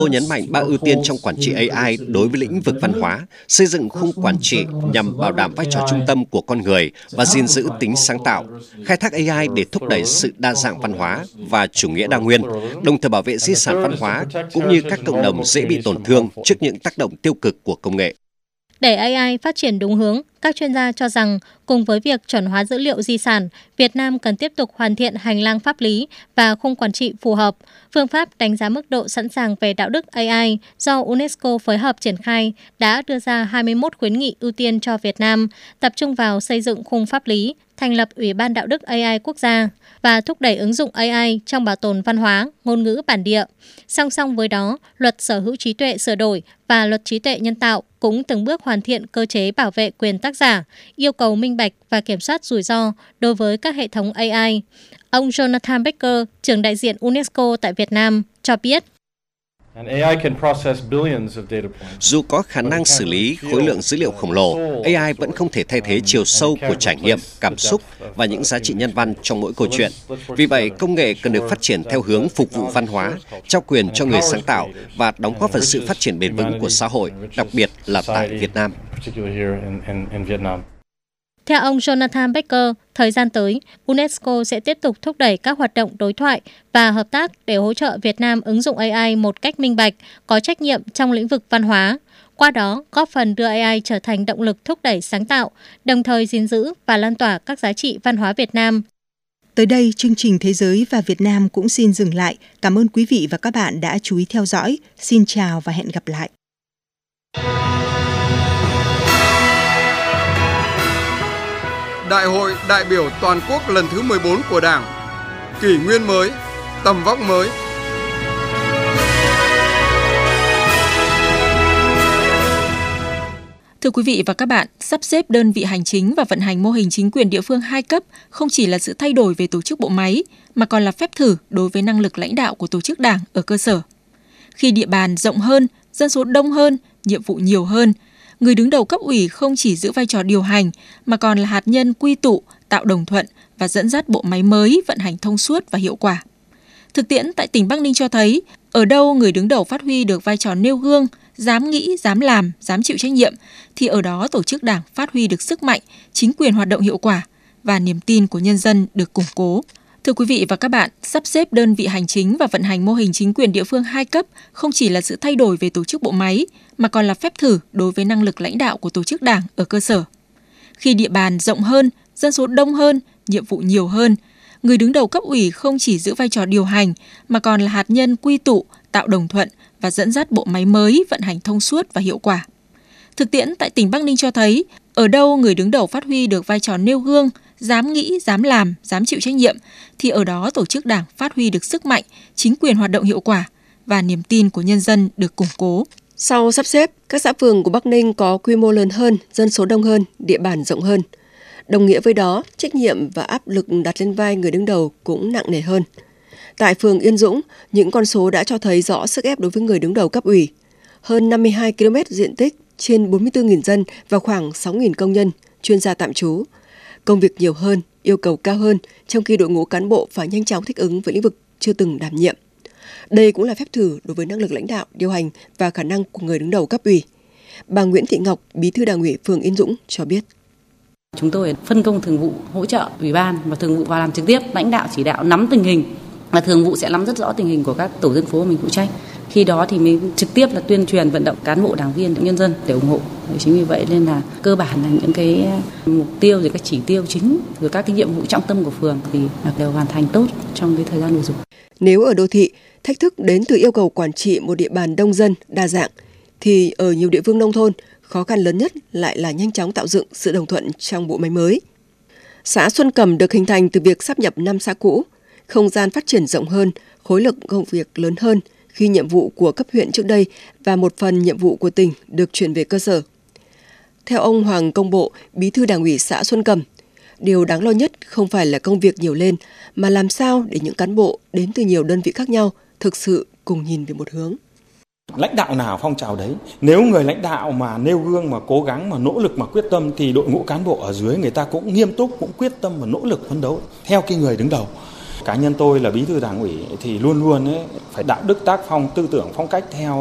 Tôi nhấn mạnh 3 ưu tiên trong quản trị AI đối với lĩnh vực văn hóa, xây dựng khung quản trị nhằm bảo đảm vai trò trung tâm của con người và gìn giữ tính sáng tạo, khai thác AI để thúc đẩy sự đa dạng văn hóa và chủ nghĩa đa nguyên, đồng thời bảo vệ di sản văn hóa cũng như các cộng đồng dễ bị tổn thương trước những tác động tiêu cực của công nghệ. Để AI phát triển đúng hướng, các chuyên gia cho rằng cùng với việc chuẩn hóa dữ liệu di sản, Việt Nam cần tiếp tục hoàn thiện hành lang pháp lý và khung quản trị phù hợp. Phương pháp đánh giá mức độ sẵn sàng về đạo đức AI do UNESCO phối hợp triển khai đã đưa ra 21 khuyến nghị ưu tiên cho Việt Nam, tập trung vào xây dựng khung pháp lý, thành lập Ủy ban đạo đức AI quốc gia và thúc đẩy ứng dụng AI trong bảo tồn văn hóa, ngôn ngữ bản địa. Song song với đó, luật sở hữu trí tuệ sửa đổi và luật trí tuệ nhân tạo cũng từng bước hoàn thiện cơ chế bảo vệ quyền tác giả, yêu cầu minh bạch và kiểm soát rủi ro đối với các hệ thống AI. Ông Jonathan Baker, trưởng đại diện UNESCO tại Việt Nam, cho biết. Dù có khả năng xử lý khối lượng dữ liệu khổng lồ, AI vẫn không thể thay thế chiều sâu của trải nghiệm, cảm xúc và những giá trị nhân văn trong mỗi câu chuyện. Vì vậy, công nghệ cần được phát triển theo hướng phục vụ văn hóa, trao quyền cho người sáng tạo và đóng góp vào sự phát triển bền vững của xã hội, đặc biệt là tại Việt Nam. Theo ông Jonathan Baker, thời gian tới, UNESCO sẽ tiếp tục thúc đẩy các hoạt động đối thoại và hợp tác để hỗ trợ Việt Nam ứng dụng AI một cách minh bạch, có trách nhiệm trong lĩnh vực văn hóa. Qua đó, góp phần đưa AI trở thành động lực thúc đẩy sáng tạo, đồng thời gìn giữ và lan tỏa các giá trị văn hóa Việt Nam. Tới đây, chương trình Thế giới và Việt Nam cũng xin dừng lại. Cảm ơn quý vị và các bạn đã chú ý theo dõi. Xin chào và hẹn gặp lại. Đại hội đại biểu toàn quốc lần thứ 14 của Đảng, kỷ nguyên mới, tầm vóc mới. Thưa quý vị và các bạn, sắp xếp đơn vị hành chính và vận hành mô hình chính quyền địa phương 2 cấp không chỉ là sự thay đổi về tổ chức bộ máy, mà còn là phép thử đối với năng lực lãnh đạo của tổ chức Đảng ở cơ sở. Khi địa bàn rộng hơn, dân số đông hơn, nhiệm vụ nhiều hơn, người đứng đầu cấp ủy không chỉ giữ vai trò điều hành, mà còn là hạt nhân quy tụ, tạo đồng thuận và dẫn dắt bộ máy mới vận hành thông suốt và hiệu quả. Thực tiễn tại tỉnh Bắc Ninh cho thấy, ở đâu người đứng đầu phát huy được vai trò nêu gương, dám nghĩ, dám làm, dám chịu trách nhiệm, thì ở đó tổ chức Đảng phát huy được sức mạnh, chính quyền hoạt động hiệu quả và niềm tin của nhân dân được củng cố. Thưa quý vị và các bạn, sắp xếp đơn vị hành chính và vận hành mô hình chính quyền địa phương 2 cấp không chỉ là sự thay đổi về tổ chức bộ máy, mà còn là phép thử đối với năng lực lãnh đạo của tổ chức Đảng ở cơ sở. Khi địa bàn rộng hơn, dân số đông hơn, nhiệm vụ nhiều hơn, người đứng đầu cấp ủy không chỉ giữ vai trò điều hành, mà còn là hạt nhân quy tụ, tạo đồng thuận và dẫn dắt bộ máy mới vận hành thông suốt và hiệu quả. Thực tiễn tại tỉnh Bắc Ninh cho thấy, ở đâu người đứng đầu phát huy được vai trò nêu gương, dám nghĩ, dám làm, dám chịu trách nhiệm, thì ở đó tổ chức Đảng phát huy được sức mạnh, chính quyền hoạt động hiệu quả và niềm tin của nhân dân được củng cố. Sau sắp xếp, các xã phường của Bắc Ninh có quy mô lớn hơn, dân số đông hơn, địa bàn rộng hơn. Đồng nghĩa với đó, trách nhiệm và áp lực đặt lên vai người đứng đầu cũng nặng nề hơn. Tại phường Yên Dũng, những con số đã cho thấy rõ sức ép đối với người đứng đầu cấp ủy. Hơn 52 km diện tích, trên 44.000 dân và khoảng 6.000 công nhân, chuyên gia tạm trú. Công việc nhiều hơn, yêu cầu cao hơn, trong khi đội ngũ cán bộ phải nhanh chóng thích ứng với lĩnh vực chưa từng đảm nhiệm. Đây cũng là phép thử đối với năng lực lãnh đạo, điều hành và khả năng của người đứng đầu cấp ủy. Bà Nguyễn Thị Ngọc, Bí thư Đảng ủy phường Yên Dũng cho biết. Chúng tôi phân công thường vụ hỗ trợ ủy ban và thường vụ vào làm trực tiếp, lãnh đạo chỉ đạo nắm tình hình, và thường vụ sẽ nắm rất rõ tình hình của các tổ dân phố mình phụ trách. Khi đó thì mình trực tiếp là tuyên truyền vận động cán bộ, đảng viên, nhân dân để ủng hộ. Chính vì vậy nên là cơ bản là những cái mục tiêu rồi các chỉ tiêu chính rồi các cái nhiệm vụ trọng tâm của phường thì đều hoàn thành tốt trong cái thời gian vừa rồi. Nếu ở đô thị, thách thức đến từ yêu cầu quản trị một địa bàn đông dân, đa dạng, thì ở nhiều địa phương nông thôn, khó khăn lớn nhất lại là nhanh chóng tạo dựng sự đồng thuận trong bộ máy mới. Xã Xuân Cẩm được hình thành từ việc sáp nhập 5 xã cũ, không gian phát triển rộng hơn, khối lượng công việc lớn hơn khi nhiệm vụ của cấp huyện trước đây và một phần nhiệm vụ của tỉnh được chuyển về cơ sở. Theo ông Hoàng Công Bộ, Bí thư Đảng ủy xã Xuân Cẩm, điều đáng lo nhất không phải là công việc nhiều lên, mà làm sao để những cán bộ đến từ nhiều đơn vị khác nhau thực sự cùng nhìn về một hướng. Lãnh đạo nào phong trào đấy, nếu người lãnh đạo mà nêu gương, mà cố gắng, mà nỗ lực, mà quyết tâm thì đội ngũ cán bộ ở dưới người ta cũng nghiêm túc, cũng quyết tâm và nỗ lực phấn đấu theo cái người đứng đầu. Cá nhân tôi là bí thư Đảng ủy thì luôn luôn phải đạo đức tác phong tư tưởng phong cách theo